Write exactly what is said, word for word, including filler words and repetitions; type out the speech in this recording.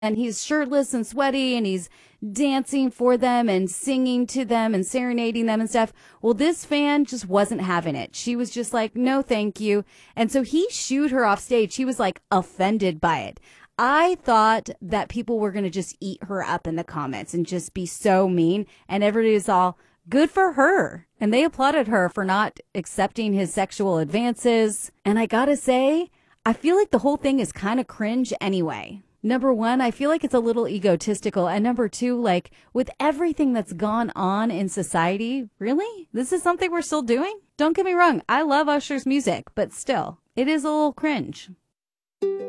and he's shirtless and sweaty and he's dancing for them and singing to them and serenading them and stuff. Well, this fan just wasn't having it. She was just like, no, thank you. And so he shooed her off stage. She was like offended by it. I thought that people were going to just eat her up in the comments and just be so mean. And everybody was all good for her. And they applauded her for not accepting his sexual advances. And I got to say, I feel like the whole thing is kind of cringe anyway. Number one, I feel like it's a little egotistical. And number two, like with everything that's gone on in society, really? This is something we're still doing? Don't get me wrong. I love Usher's music, but still, it is a little cringe.